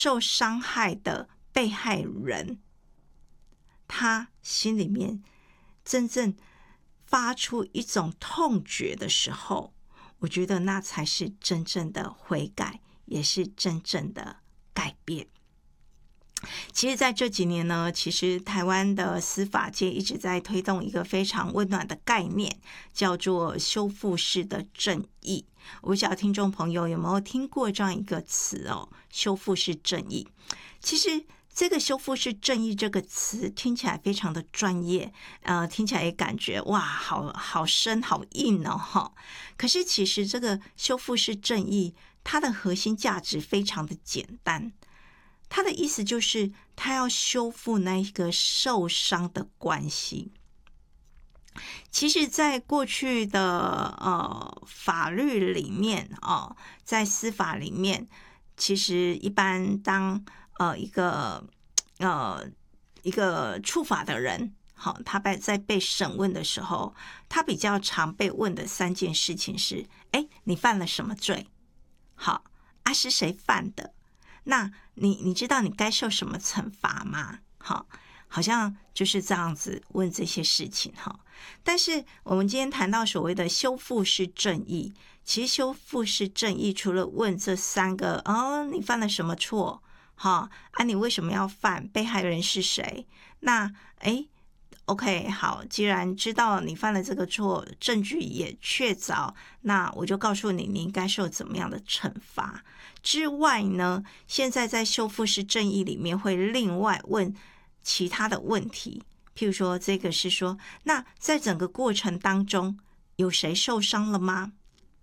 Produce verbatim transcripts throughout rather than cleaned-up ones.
受伤害的被害人，他心里面真正发出一种痛觉的时候，我觉得那才是真正的悔改，也是真正的改变。其实在这几年呢，其实台湾的司法界一直在推动一个非常温暖的概念，叫做修复式的正义。我不晓得听众朋友有没有听过这样一个词哦，修复式正义。其实这个修复式正义这个词听起来非常的专业，呃，听起来也感觉哇，好好深好硬哦哈。可是其实这个修复式正义，它的核心价值非常的简单。他的意思就是，他要修复那一个受伤的关系。其实，在过去的呃法律里面哦，在司法里面，其实一般当呃一个呃一个触法的人，好、哦，他被在被审问的时候，他比较常被问的三件事情是：哎，你犯了什么罪？好啊，是谁犯的？那你你知道你该受什么惩罚吗？好，好像就是这样子问这些事情哈。但是我们今天谈到所谓的修复式正义，其实修复式正义除了问这三个，哦，你犯了什么错？哈啊，你为什么要犯？被害人是谁？那诶 OK， 好，既然知道你犯了这个错，证据也确凿，那我就告诉你，你应该受怎么样的惩罚。之外呢，现在在修复式正义里面会另外问其他的问题，譬如说，这个是说，那在整个过程当中，有谁受伤了吗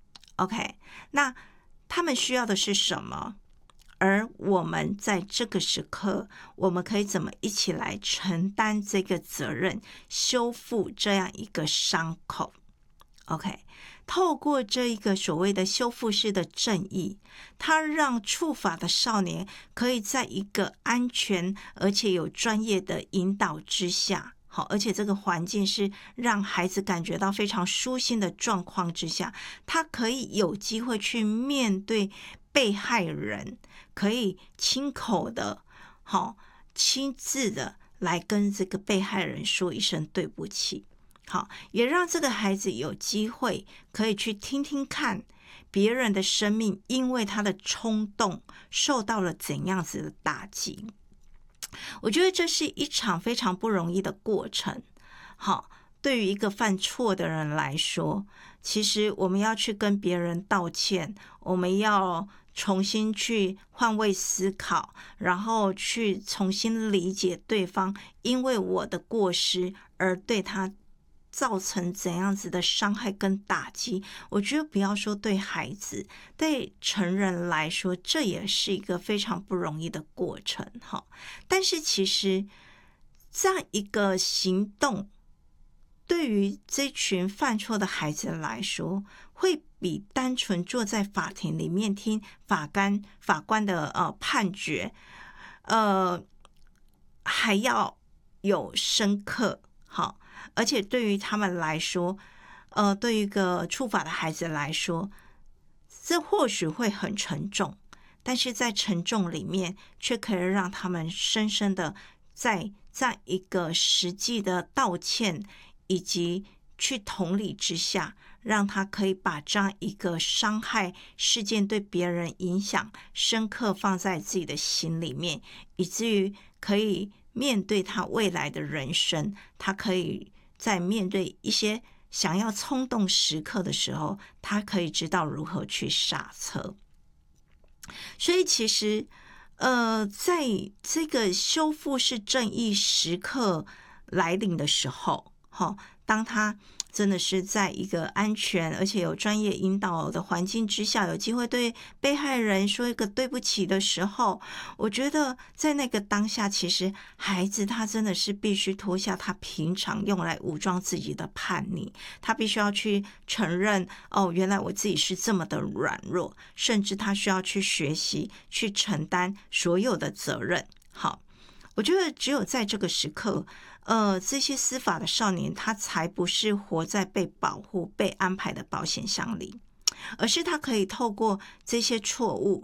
？OK， 那他们需要的是什么？而我们在这个时刻，我们可以怎么一起来承担这个责任，修复这样一个伤口 ？OK， 透过这一个所谓的修复式的正义，它让触法的少年可以在一个安全而且有专业的引导之下，好，而且这个环境是让孩子感觉到非常舒心的状况之下，他可以有机会去面对被害人，可以亲口的、好亲自的来跟这个被害人说一声对不起。好，也让这个孩子有机会可以去听听看别人的生命因为他的冲动受到了怎样子的打击。我觉得这是一场非常不容易的过程。好，对于一个犯错的人来说，其实我们要去跟别人道歉，我们要重新去换位思考，然后去重新理解对方因为我的过失而对他造成怎样子的伤害跟打击。我觉得不要说对孩子，对成人来说，这也是一个非常不容易的过程哈。但是其实这样一个行动，对于这群犯错的孩子来说，会比单纯坐在法庭里面听法官法官的呃判决，呃还要有深刻好。而且对于他们来说，呃，对于一个触法的孩子来说，这或许会很沉重，但是在沉重里面，却可以让他们深深的在这样一个实际的道歉以及去同理之下，让他可以把这样一个伤害事件对别人影响深刻放在自己的心里面，以至于可以面对他未来的人生，他可以在面对一些想要冲动时刻的时候，他可以知道如何去刹车。所以其实呃，在这个修复式正义时刻来临的时候，哦，当他真的是在一个安全而且有专业引导的环境之下，有机会对被害人说一个对不起的时候，我觉得在那个当下，其实孩子他真的是必须脱下他平常用来武装自己的叛逆，他必须要去承认，哦，原来我自己是这么的软弱，甚至他需要去学习去承担所有的责任。好，我觉得只有在这个时刻，呃，这些司法的少年，他才不是活在被保护、被安排的保险箱里，而是他可以透过这些错误，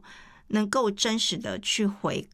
能够真实的去回